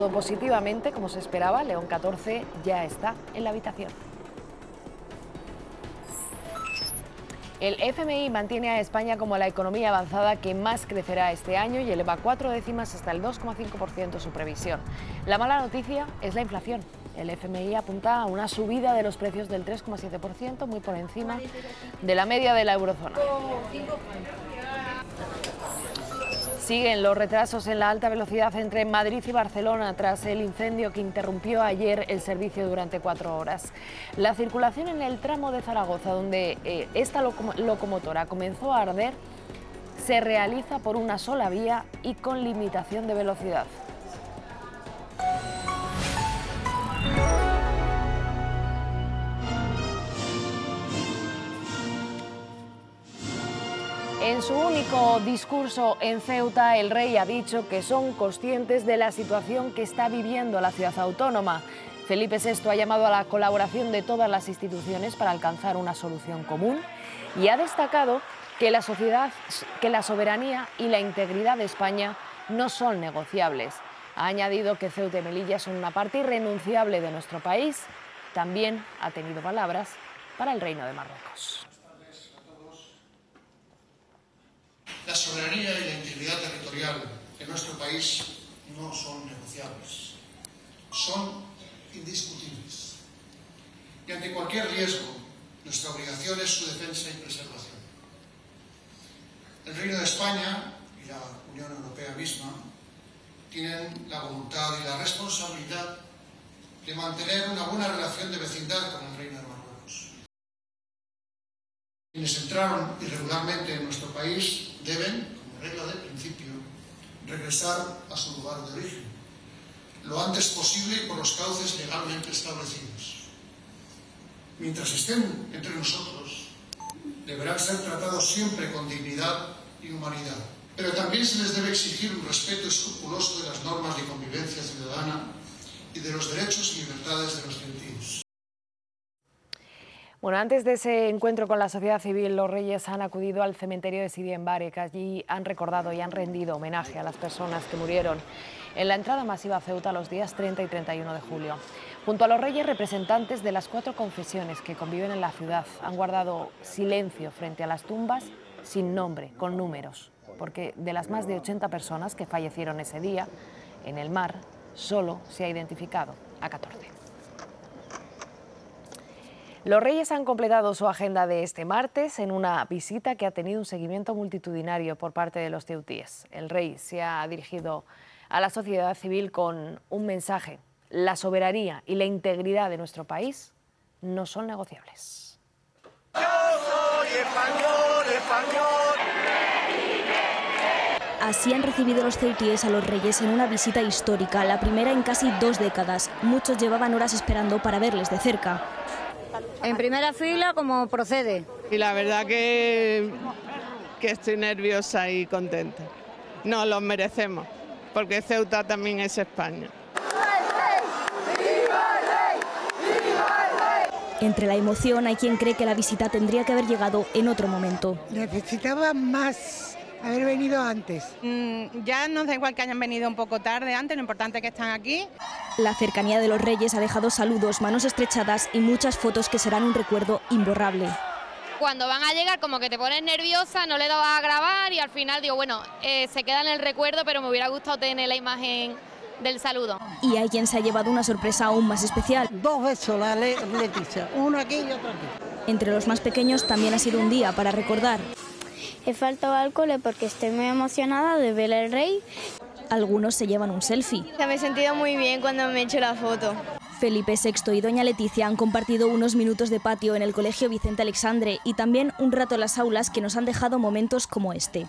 Positivamente, como se esperaba, León XIV ya está en la habitación. El FMI mantiene a España como la economía avanzada que más crecerá este año y eleva 4 décimas hasta el 2,5% su previsión. La mala noticia es la inflación. El FMI apunta a una subida de los precios del 3,7%, muy por encima de la media de la eurozona. Siguen los retrasos en la alta velocidad entre Madrid y Barcelona tras el incendio que interrumpió ayer el servicio durante 4 horas. La circulación en el tramo de Zaragoza, donde esta locomotora comenzó a arder, se realiza por una sola vía y con limitación de velocidad. En su único discurso en Ceuta, el rey ha dicho que son conscientes de la situación que está viviendo la ciudad autónoma. Felipe VI ha llamado a la colaboración de todas las instituciones para alcanzar una solución común y ha destacado que la soberanía y la integridad de España no son negociables. Ha añadido que Ceuta y Melilla son una parte irrenunciable de nuestro país. También ha tenido palabras para el Reino de Marruecos. La soberanía y la integridad territorial de nuestro país no son negociables, son indiscutibles. Y ante cualquier riesgo, nuestra obligación es su defensa y preservación. El Reino de España y la Unión Europea misma tienen la voluntad y la responsabilidad de mantener una buena relación de vecindad con el Reino de Marruecos. Quienes entraron irregularmente en nuestro país deben, como regla de principio, regresar a su lugar de origen, lo antes posible y por los cauces legalmente establecidos. Mientras estén entre nosotros, deberán ser tratados siempre con dignidad y humanidad. Pero también se les debe exigir un respeto escrupuloso de las normas de convivencia ciudadana y de los derechos y libertades de los ceutíes. Bueno, antes de ese encuentro con la sociedad civil, los reyes han acudido al cementerio de Sidi en Bari, que allí han recordado y han rendido homenaje a las personas que murieron en la entrada masiva a Ceuta los días 30 y 31 de julio. Junto a los reyes, representantes de las 4 confesiones que conviven en la ciudad han guardado silencio frente a las tumbas sin nombre, con números, porque de las más de 80 personas que fallecieron ese día en el mar, solo se ha identificado a 14. Los reyes han completado su agenda de este martes en una visita que ha tenido un seguimiento multitudinario por parte de los ceutíes. El rey se ha dirigido a la sociedad civil con un mensaje: la soberanía y la integridad de nuestro país no son negociables. Yo soy español, español. Así han recibido los ceutíes a los reyes en una visita histórica, la primera en casi 2 décadas. Muchos llevaban horas esperando para verles de cerca. En primera fila, como procede. Y la verdad que estoy nerviosa y contenta. No, los merecemos, porque Ceuta también es España. Entre la emoción hay quien cree que la visita tendría que haber llegado en otro momento. Necesitaba más haber venido antes. Ya nos da igual que hayan venido un poco tarde antes, lo importante es que están aquí. La cercanía de los reyes ha dejado saludos, manos estrechadas y muchas fotos que serán un recuerdo imborrable. Cuando van a llegar como que te pones nerviosa, no le dabas a grabar y al final digo, bueno, se queda en el recuerdo, pero me hubiera gustado tener la imagen del saludo. Y hay quien se ha llevado una sorpresa aún más especial. 2 besos la Leticia, uno aquí y otro aquí. Entre los más pequeños también ha sido un día para recordar. He faltado al cole porque estoy muy emocionada de ver al rey. Algunos se llevan un selfie. Me he sentido muy bien cuando me he hecho la foto. Felipe VI y doña Leticia han compartido unos minutos de patio en el Colegio Vicente Alexandre y también un rato en las aulas que nos han dejado momentos como este.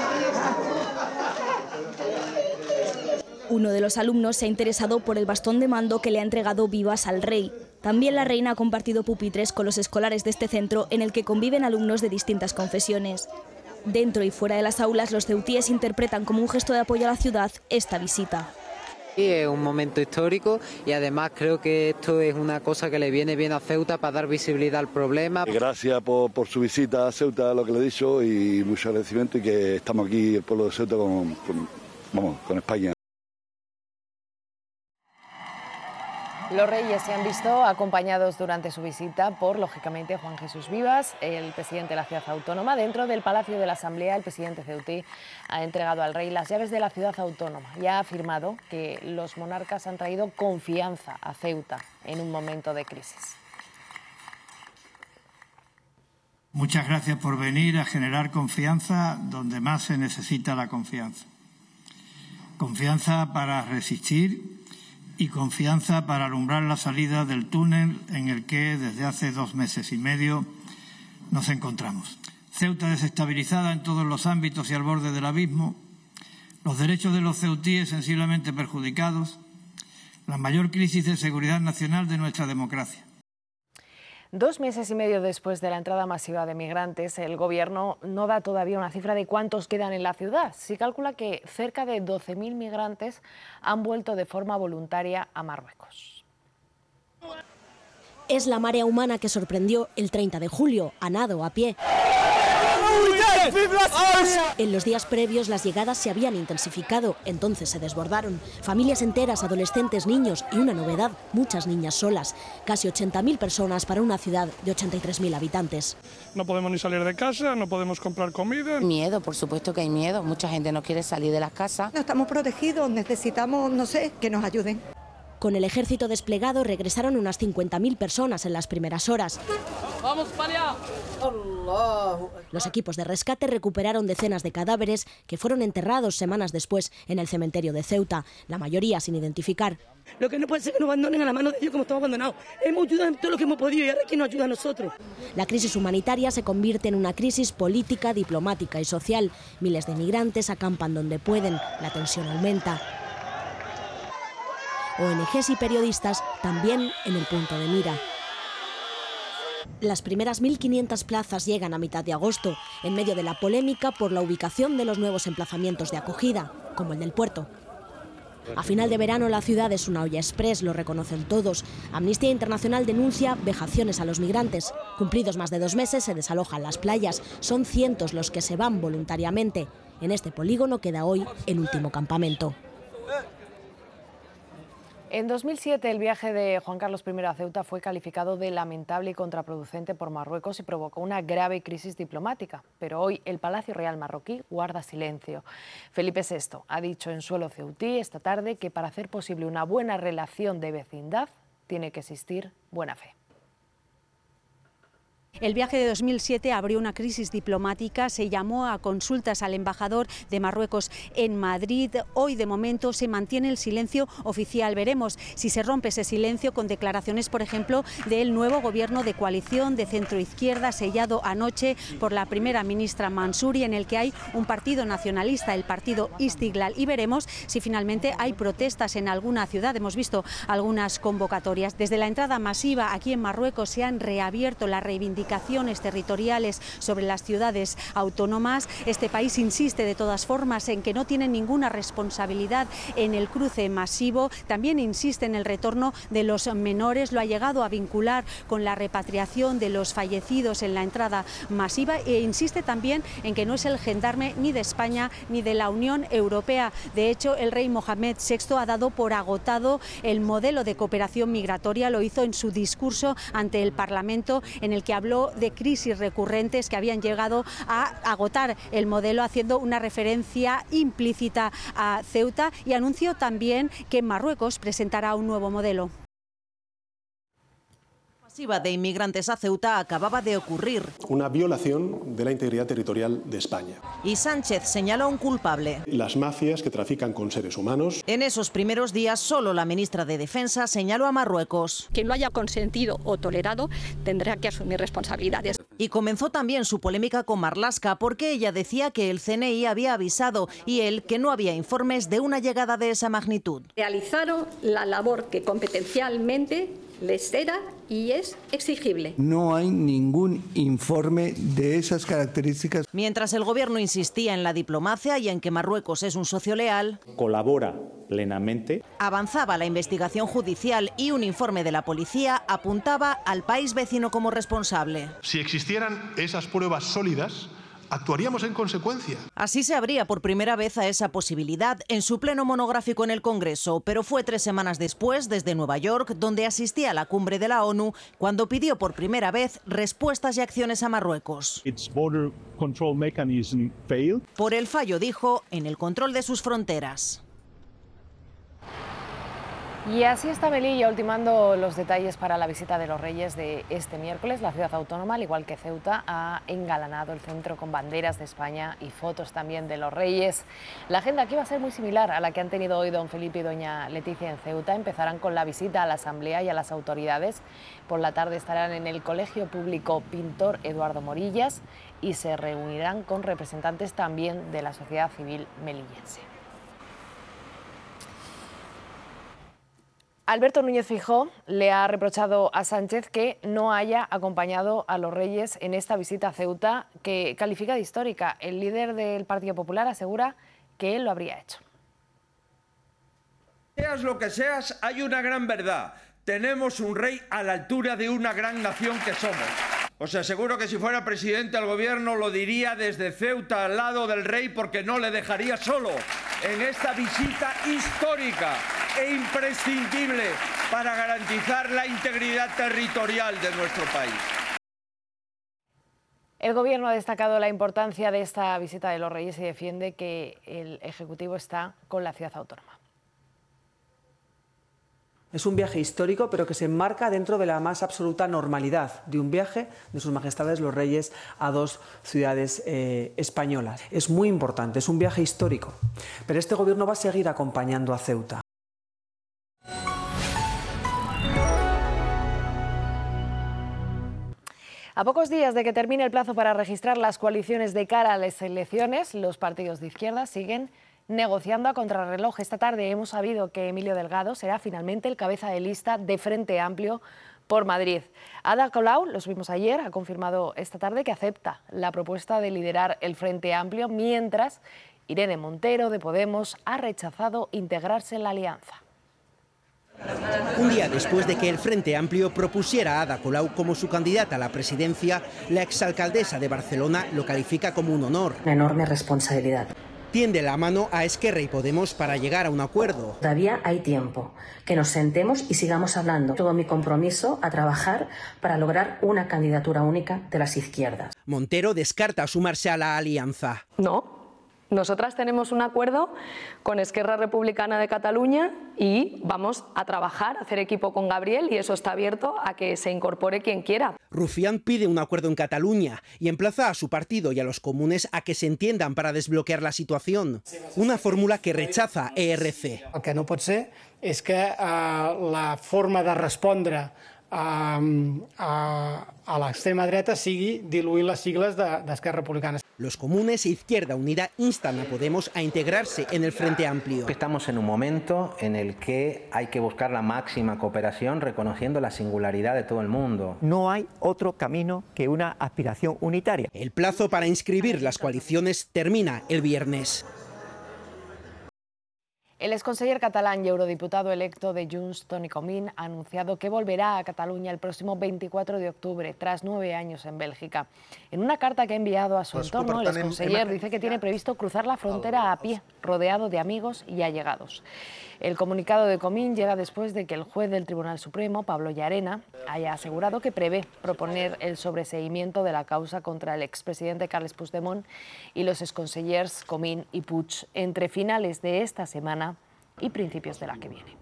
Uno de los alumnos se ha interesado por el bastón de mando que le ha entregado Vivas al rey. También la reina ha compartido pupitres con los escolares de este centro en el que conviven alumnos de distintas confesiones. Dentro y fuera de las aulas, los ceutíes interpretan como un gesto de apoyo a la ciudad esta visita. Es un momento histórico y además creo que esto es una cosa que le viene bien a Ceuta para dar visibilidad al problema. Gracias por su visita a Ceuta, lo que le he dicho, y mucho agradecimiento, y que estamos aquí, el pueblo de Ceuta, con España. Los reyes se han visto acompañados durante su visita por, lógicamente, Juan Jesús Vivas, el presidente de la ciudad autónoma. Dentro del Palacio de la Asamblea, el presidente ceutí ha entregado al rey las llaves de la ciudad autónoma y ha afirmado que los monarcas han traído confianza a Ceuta en un momento de crisis. Muchas gracias por venir a generar confianza donde más se necesita la confianza. Confianza para resistir y confianza para alumbrar la salida del túnel en el que desde hace 2 meses y medio nos encontramos. Ceuta desestabilizada en todos los ámbitos y al borde del abismo, los derechos de los ceutíes sensiblemente perjudicados, la mayor crisis de seguridad nacional de nuestra democracia. 2 meses y medio después de la entrada masiva de migrantes, el Gobierno no da todavía una cifra de cuántos quedan en la ciudad. Se calcula que cerca de 12.000 migrantes han vuelto de forma voluntaria a Marruecos. Es la marea humana que sorprendió el 30 de julio, a nado, a pie. En los días previos las llegadas se habían intensificado, entonces se desbordaron. Familias enteras, adolescentes, niños y una novedad, muchas niñas solas. Casi 80.000 personas para una ciudad de 83.000 habitantes. No podemos ni salir de casa, no podemos comprar comida. Miedo, por supuesto que hay miedo. Mucha gente no quiere salir de las casas. No estamos protegidos, necesitamos, no sé, que nos ayuden. Con el ejército desplegado regresaron unas 50.000 personas en las primeras horas. ¡Vamos para allá! Los equipos de rescate recuperaron decenas de cadáveres que fueron enterrados semanas después en el cementerio de Ceuta, la mayoría sin identificar. Lo que no puede ser que nos abandonen a la mano de ellos como estamos abandonados. Hemos ayudado en todo lo que hemos podido y ahora ¿quién nos ayuda a nosotros? La crisis humanitaria se convierte en una crisis política, diplomática y social. Miles de migrantes acampan donde pueden, la tensión aumenta. ONGs y periodistas también en el punto de mira. Las primeras 1.500 plazas llegan a mitad de agosto, en medio de la polémica por la ubicación de los nuevos emplazamientos de acogida, como el del puerto. A final de verano la ciudad es una olla express, lo reconocen todos. Amnistía Internacional denuncia vejaciones a los migrantes. Cumplidos más de 2 meses se desalojan las playas. Son cientos los que se van voluntariamente. En este polígono queda hoy el último campamento. En 2007 el viaje de Juan Carlos I a Ceuta fue calificado de lamentable y contraproducente por Marruecos y provocó una grave crisis diplomática. Pero hoy el Palacio Real marroquí guarda silencio. Felipe VI ha dicho en suelo ceutí esta tarde que para hacer posible una buena relación de vecindad tiene que existir buena fe. El viaje de 2007 abrió una crisis diplomática, se llamó a consultas al embajador de Marruecos en Madrid. Hoy, de momento, se mantiene el silencio oficial. Veremos si se rompe ese silencio con declaraciones, por ejemplo, del nuevo gobierno de coalición de centro-izquierda sellado anoche por la primera ministra Mansouri, en el que hay un partido nacionalista, el partido Istiglal. Y veremos si finalmente hay protestas en alguna ciudad. Hemos visto algunas convocatorias. Desde la entrada masiva aquí en Marruecos se han reabierto las reivindicaciones territoriales sobre las ciudades autónomas. Este país insiste de todas formas en que no tiene ninguna responsabilidad en el cruce masivo. También insiste en el retorno de los menores. Lo ha llegado a vincular con la repatriación de los fallecidos en la entrada masiva e insiste también en que no es el gendarme ni de España ni de la Unión Europea. De hecho, el rey Mohamed VI ha dado por agotado el modelo de cooperación migratoria. Lo hizo en su discurso ante el Parlamento, en el que habló de crisis recurrentes que habían llegado a agotar el modelo, haciendo una referencia implícita a Ceuta, y anunció también que Marruecos presentará un nuevo modelo. De inmigrantes a Ceuta acababa de ocurrir. Una violación de la integridad territorial de España. Y Sánchez señaló a un culpable. Las mafias que trafican con seres humanos. En esos primeros días, solo la ministra de Defensa señaló a Marruecos. Quien lo haya consentido o tolerado tendrá que asumir responsabilidades. Y comenzó también su polémica con Marlaska, porque ella decía que el CNI había avisado y él que no había informes de una llegada de esa magnitud. Realizaron la labor que competencialmente les era y es exigible. No hay ningún informe de esas características. Mientras el gobierno insistía en la diplomacia y en que Marruecos es un socio leal, colabora plenamente. Avanzaba la investigación judicial y un informe de la policía apuntaba al país vecino como responsable. Si existieran esas pruebas sólidas, actuaríamos en consecuencia. Así se abría por primera vez a esa posibilidad en su pleno monográfico en el Congreso, pero fue 3 semanas después, desde Nueva York, donde asistía a la cumbre de la ONU, cuando pidió por primera vez respuestas y acciones a Marruecos. Por el fallo, dijo, en el control de sus fronteras. Y así está Melilla, ultimando los detalles para la visita de los Reyes de este miércoles. La ciudad autónoma, al igual que Ceuta, ha engalanado el centro con banderas de España y fotos también de los Reyes. La agenda aquí va a ser muy similar a la que han tenido hoy don Felipe y doña Leticia en Ceuta. Empezarán con la visita a la Asamblea y a las autoridades. Por la tarde estarán en el Colegio Público Pintor Eduardo Morillas y se reunirán con representantes también de la sociedad civil melillense. Alberto Núñez Feijóo le ha reprochado a Sánchez que no haya acompañado a los Reyes en esta visita a Ceuta, que califica de histórica. El líder del Partido Popular asegura que él lo habría hecho. Seas lo que seas, hay una gran verdad. Tenemos un rey a la altura de una gran nación que somos. Os aseguro que si fuera presidente del gobierno lo diría desde Ceuta al lado del rey, porque no le dejaría solo en esta visita histórica e imprescindible para garantizar la integridad territorial de nuestro país. El Gobierno ha destacado la importancia de esta visita de los Reyes y defiende que el Ejecutivo está con la ciudad autónoma. Es un viaje histórico, pero que se enmarca dentro de la más absoluta normalidad de un viaje de sus majestades los Reyes a 2 ciudades españolas. Es muy importante, es un viaje histórico, pero este Gobierno va a seguir acompañando a Ceuta. A pocos días de que termine el plazo para registrar las coaliciones de cara a las elecciones, los partidos de izquierda siguen negociando a contrarreloj. Esta tarde hemos sabido que Emilio Delgado será finalmente el cabeza de lista de Frente Amplio por Madrid. Ada Colau, lo subimos ayer, ha confirmado esta tarde que acepta la propuesta de liderar el Frente Amplio, mientras Irene Montero, de Podemos, ha rechazado integrarse en la alianza. Un día después de que el Frente Amplio propusiera a Ada Colau como su candidata a la presidencia, la exalcaldesa de Barcelona lo califica como un honor. Una enorme responsabilidad. Tiende la mano a Esquerra y Podemos para llegar a un acuerdo. Todavía hay tiempo. Que nos sentemos y sigamos hablando. Todo mi compromiso a trabajar para lograr una candidatura única de las izquierdas. Montero descarta sumarse a la alianza. No. Nosotras tenemos un acuerdo con Esquerra Republicana de Cataluña y vamos a trabajar, a hacer equipo con Gabriel, y eso está abierto a que se incorpore quien quiera. Rufián pide un acuerdo en Cataluña y emplaza a su partido y a los comunes a que se entiendan para desbloquear la situación. Una fórmula que rechaza ERC. El que no pot ser és que la forma de respondre a l'extrema dreta sigui diluir les sigles d'Esquerra Republicana. Los comunes e Izquierda Unida instan a Podemos a integrarse en el Frente Amplio. Estamos en un momento en el que hay que buscar la máxima cooperación reconociendo la singularidad de todo el mundo. No hay otro camino que una aspiración unitaria. El plazo para inscribir las coaliciones termina el viernes. El exconseller catalán y eurodiputado electo de Junts, Toni Comín, ha anunciado que volverá a Cataluña el próximo 24 de octubre, tras 9 años en Bélgica. En una carta que ha enviado a su entorno, el exconseller dice que tiene previsto cruzar la frontera a pie, rodeado de amigos y allegados. El comunicado de Comín llega después de que el juez del Tribunal Supremo, Pablo Llarena, haya asegurado que prevé proponer el sobreseimiento de la causa contra el expresidente Carles Puigdemont y los exconsellers Comín y Puig entre finales de esta semana y principios de la que viene.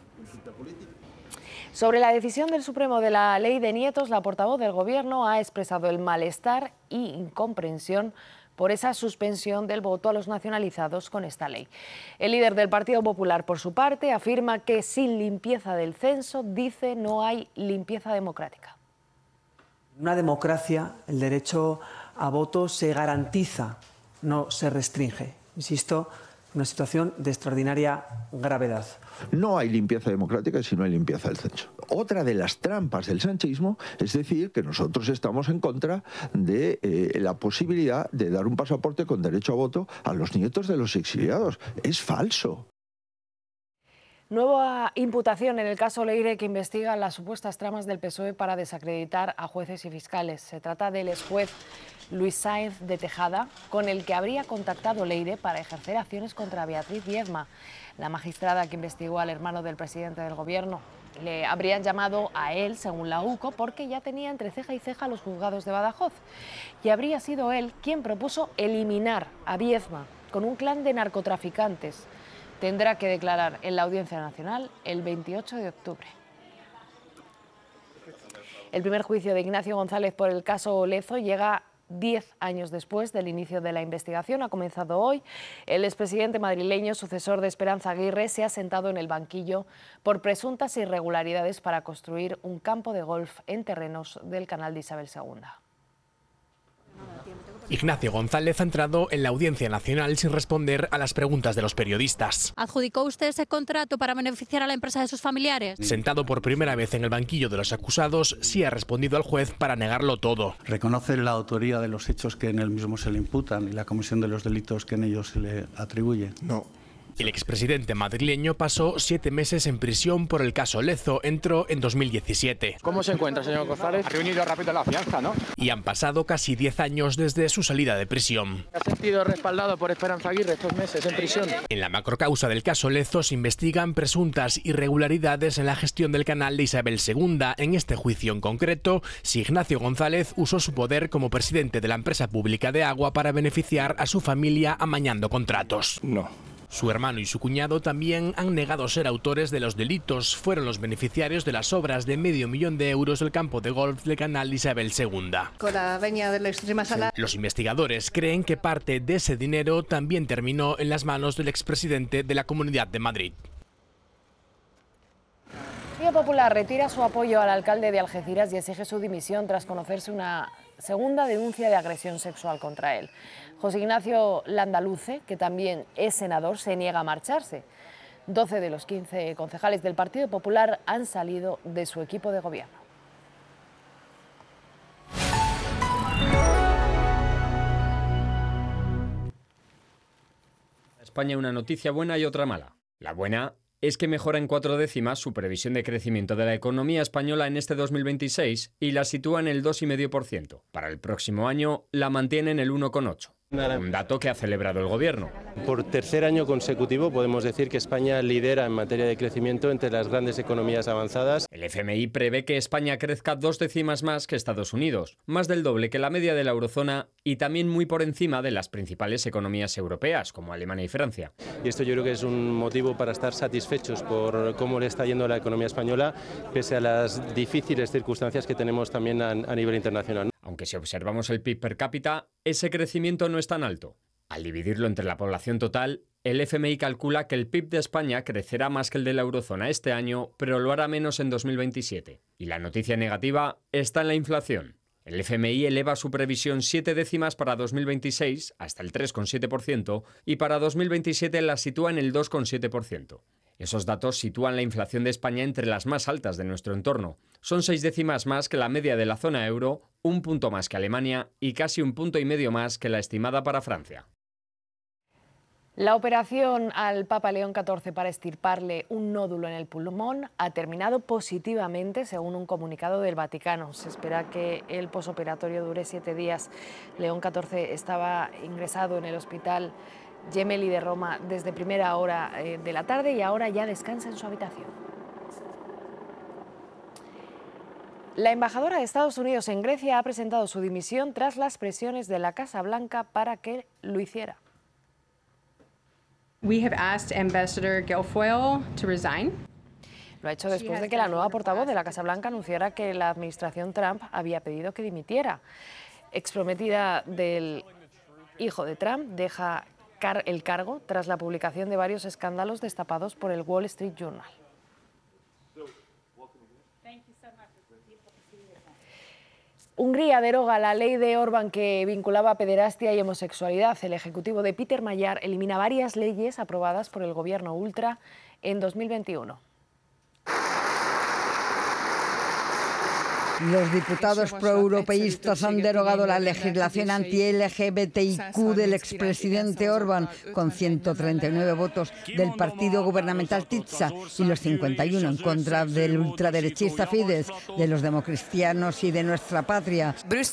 Sobre la decisión del Supremo de la ley de nietos, la portavoz del Gobierno ha expresado el malestar y incomprensión por esa suspensión del voto a los nacionalizados con esta ley. El líder del Partido Popular, por su parte, afirma que sin limpieza del censo, dice, no hay limpieza democrática. En una democracia, el derecho a voto se garantiza, no se restringe. Insisto, una situación de extraordinaria gravedad. No hay limpieza democrática si no hay limpieza del censo. Otra de las trampas del sanchismo es decir que nosotros estamos en contra de la posibilidad de dar un pasaporte con derecho a voto a los nietos de los exiliados. Es falso. Nueva imputación en el caso Leire, que investiga las supuestas tramas del PSOE para desacreditar a jueces y fiscales. Se trata del exjuez Luis Sáenz de Tejada, con el que habría contactado Leire para ejercer acciones contra Beatriz Viedma, la magistrada que investigó al hermano del presidente del gobierno. Le habrían llamado a él, según la UCO, porque ya tenía entre ceja y ceja los juzgados de Badajoz. Y habría sido él quien propuso eliminar a Viedma con un clan de narcotraficantes. Tendrá que declarar en la Audiencia Nacional el 28 de octubre. El primer juicio de Ignacio González por el caso Lezo llega 10 años después del inicio de la investigación. Ha comenzado hoy. El expresidente madrileño, sucesor de Esperanza Aguirre, se ha sentado en el banquillo por presuntas irregularidades para construir un campo de golf en terrenos del canal de Isabel II. Ignacio González ha entrado en la Audiencia Nacional sin responder a las preguntas de los periodistas. ¿Adjudicó usted ese contrato para beneficiar a la empresa de sus familiares? Sentado por primera vez en el banquillo de los acusados, sí ha respondido al juez para negarlo todo. ¿Reconoce la autoría de los hechos que en él mismo se le imputan y la comisión de los delitos que en ellos se le atribuye? No. El expresidente madrileño pasó 7 meses en prisión por el caso Lezo. Entró en 2017. ¿Cómo se encuentra, señor González? Ha reunido rápido la fianza, ¿no? Y han pasado casi 10 años desde su salida de prisión. ¿Ha sentido respaldado por Esperanza Aguirre estos meses en prisión? En la macrocausa del caso Lezo se investigan presuntas irregularidades en la gestión del canal de Isabel II. En este juicio en concreto, si Ignacio González usó su poder como presidente de la empresa pública de agua para beneficiar a su familia amañando contratos. No. Su hermano y su cuñado también han negado ser autores de los delitos. Fueron los beneficiarios de las obras de $500.000 del campo de golf del canal Isabel II. Con la venia de la extrema sala. Los investigadores creen que parte de ese dinero también terminó en las manos del expresidente de la Comunidad de Madrid. Partido Popular retira su apoyo al alcalde de Algeciras y exige su dimisión tras conocerse una segunda denuncia de agresión sexual contra él. José Ignacio Landaluce, que también es senador, se niega a marcharse. 12 de los 15 concejales del Partido Popular han salido de su equipo de gobierno. España, una noticia buena y otra mala. La buena es que mejora en 4 décimas su previsión de crecimiento de la economía española en este 2026 y la sitúa en el 2,5%. Para el próximo año la mantiene en el 1,8%. Un dato que ha celebrado el Gobierno. Por tercer año consecutivo podemos decir que España lidera en materia de crecimiento entre las grandes economías avanzadas. El FMI prevé que España crezca 2 décimas más que Estados Unidos, más del doble que la media de la eurozona y también muy por encima de las principales economías europeas, como Alemania y Francia. Y esto yo creo que es un motivo para estar satisfechos por cómo le está yendo la economía española, pese a las difíciles circunstancias que tenemos también a nivel internacional. Aunque si observamos el PIB per cápita, ese crecimiento no es tan alto. Al dividirlo entre la población total, el FMI calcula que el PIB de España crecerá más que el de la eurozona este año, pero lo hará menos en 2027. Y la noticia negativa está en la inflación. El FMI eleva su previsión 7 décimas para 2026 hasta el 3,7% y para 2027 la sitúa en el 2,7%. Esos datos sitúan la inflación de España entre las más altas de nuestro entorno. Son 6 décimas más que la media de la zona euro, 1 punto más que Alemania y casi 1,5 puntos más que la estimada para Francia. La operación al Papa León XIV para extirparle un nódulo en el pulmón ha terminado positivamente, según un comunicado del Vaticano. Se espera que el posoperatorio dure 7 días. León XIV estaba ingresado en el hospital Gemelli de Roma desde primera hora de la tarde y ahora ya descansa en su habitación. La embajadora de Estados Unidos en Grecia ha presentado su dimisión tras las presiones de la Casa Blanca para que lo hiciera. We have asked Ambassador Guilfoyle to resign. Lo ha hecho después de que la nueva portavoz de la Casa Blanca anunciara que la administración Trump había pedido que dimitiera. Exprometida del hijo de Trump deja el cargo tras la publicación de varios escándalos destapados por el Wall Street Journal. Hungría deroga la ley de Orbán que vinculaba pederastia y homosexualidad. El ejecutivo de Peter Magyar elimina varias leyes aprobadas por el gobierno ultra en 2021. Los diputados proeuropeístas han derogado la legislación anti-LGBTIQ del expresidente Orbán con 139 votos del partido gubernamental Tisza y los 51 en contra del ultraderechista Fidesz, de los democristianos y de Nuestra Patria.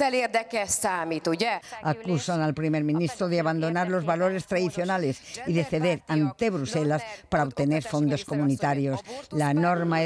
Acusan al primer ministro de abandonar los valores tradicionales y de ceder ante Bruselas para obtener fondos comunitarios. La norma